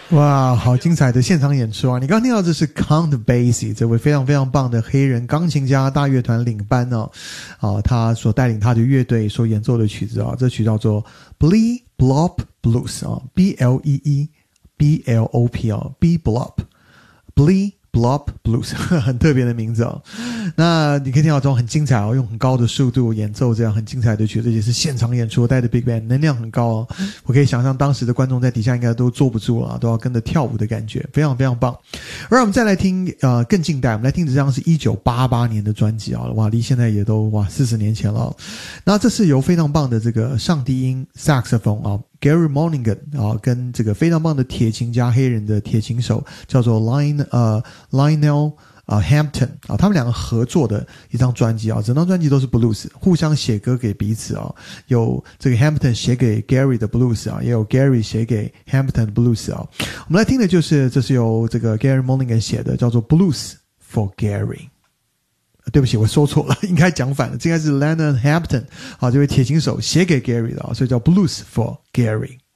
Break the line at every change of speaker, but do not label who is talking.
哇，好精彩的现场演出啊！你刚刚听到这是 Count Basie 这位非常非常棒的黑人钢琴家大乐团领班哦，他所带领他的乐队所演奏的曲子啊，这曲叫做 Blee Blop Blues 啊 ，B-L-E-E B-L-O-P 啊 ，B Blop Blee Blop Blues 很特别的名字哦。那你可以听到这种很精彩哦，用很高的速度演奏这样很精彩的曲子，也是现场演出带着 Big Band， 能量很高哦。我可以想象当时的观众在底下应该都坐不住了，都要跟着跳舞的感觉，非常非常棒。而我们再来听更近代，我们来听这张是1988年的专辑啊，哇，离现在也都40年前了。那这是由非常棒的这个上低音 saxophone 啊，Gary Mulligan 啊，跟这个非常棒的铁琴家黑人的铁琴手叫做 Lionel Hampton 啊，他们两个合作的一张专辑啊，整张专辑都是 blues， 互相写歌给彼此啊，有这个 Hampton 写给 Gary 的 blues 啊，也有 Gary 写给 Hampton 的 blues 啊。我们来听的就是这是由这个 Gary Mulligan 写的，叫做 Blues for Gary。对不起，我说错了，应该讲反了，这应该是 Lionel Hampton 啊，这位铁琴手写给 Gary 的啊，所以叫 Blues for Gary。